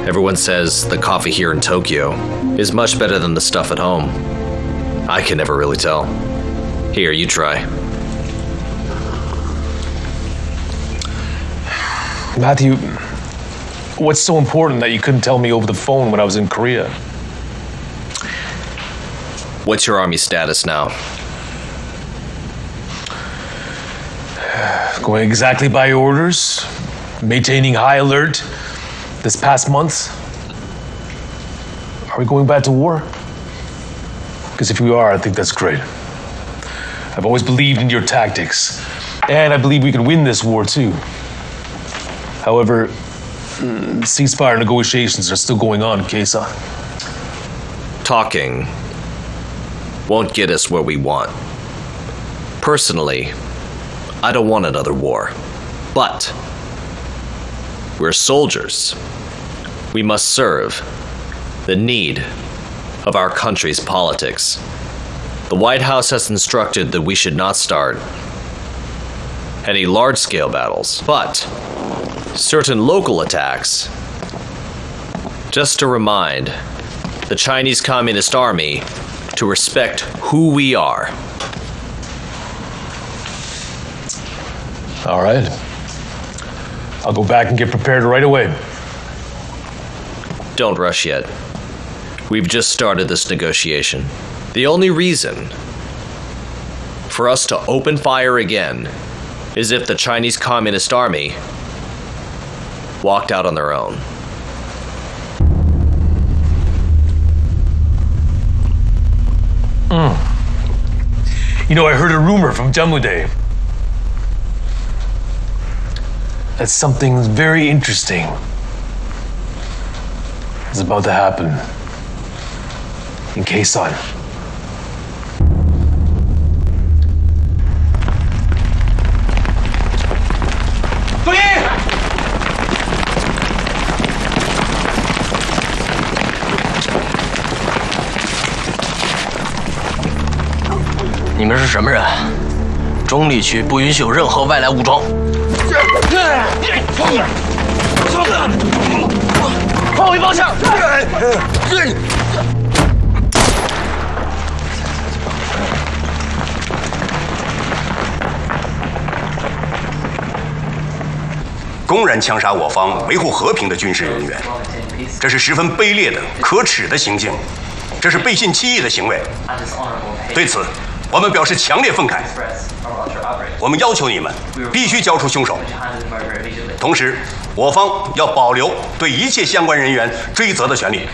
Everyone says the coffee here in Tokyo is much better than the stuff at home. I can never really tell. Here, you try. Matthew, what's so important that you couldn't tell me over the phone when I was in Korea? What's your army status now? Going exactly by orders, maintaining high alert. This past month, are we going back to war? Because if we are, I think that's great. I've always believed in your tactics, and I believe we can win this war too. However, ceasefire negotiations are still going on in Quezon. Talking won't get us where we want. Personally, I don't want another war. But we're soldiers. We must serve the need of our country's politics. The White House has instructed that we should not start any large-scale battles, but certain local attacks, just to remind the Chinese Communist Army to respect who we are. All right. I'll go back and get prepared right away. Don't rush yet. We've just started this negotiation. The only reason for us to open fire again is if the Chinese Communist Army walked out on their own. You know, I heard a rumor from Jammude that something very interesting is about to happen in Quezon. 你们是什么人？中立区不允许有任何外来武装。换回方向！ 公然枪杀我方维护和平的军事人员，这是十分卑劣的、可耻的行径，这是背信弃义的行为。对此，我们表示强烈愤慨。我们要求你们必须交出凶手，同时，我方要保留对一切相关人员追责的权利。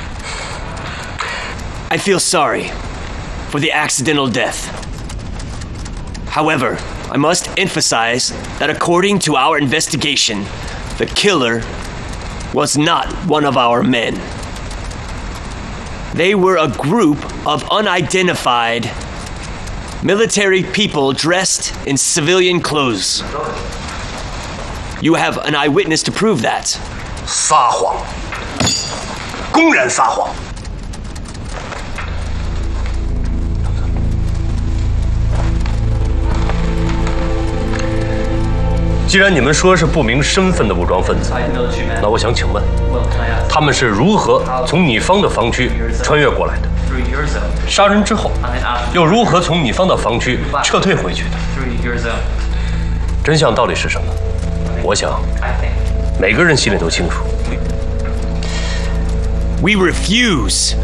I feel sorry for the accidental death. However, I must emphasize that according to our investigation, the killer was not one of our men. They were a group of unidentified military people dressed in civilian clothes. You have an eyewitness to prove that. 撒谎，公然撒谎。 既然你们说是不明身份的武装分子，那我想请问，他们是如何从你方的防区穿越过来的？杀人之后，又如何从你方的防区撤退回去的？真相到底是什么？我想，每个人心里都清楚。 We refuse